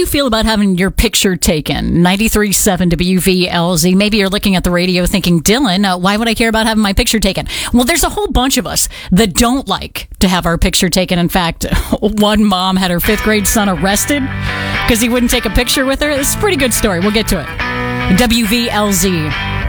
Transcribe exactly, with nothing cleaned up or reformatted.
you feel about having your picture taken? ninety-three point seven W V L Z. Maybe you're looking at the radio thinking, Dylan, uh, why would I care about having my picture taken? Well, there's a whole bunch of us that don't like to have our picture taken. In fact, one mom had her fifth grade son arrested because he wouldn't take a picture with her. It's a pretty good story. We'll get to it. W V L Z.